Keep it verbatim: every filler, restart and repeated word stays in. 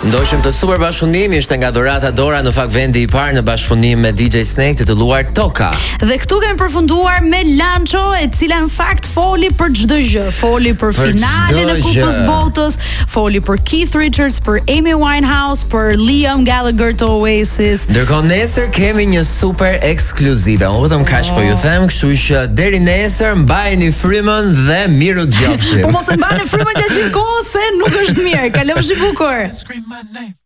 Ndoshim të super bashkëpunimi ishte nga dhurata Dora në fakt vendi i parë në bashkëpunim me D J Snake të titulluar Toka. Dhe këtu kemi përfunduar me Lancho, e cila në fakt foli për çdo gjë, foli për, për finalen e Kupës Botës, foli për Keith Richards, për Amy Winehouse, për Liam Gallagher të Oasis. Ndërkohë nesër kemi një super ekskluzive. Unë vetëm kaq po ju them, kështu që deri nesër mbajeni frymën dhe miru dëgjofshim. Po mos e mbani frymën gjatë gjithë kohës se nuk është mirë. Kalofshi bukur. Scream my name.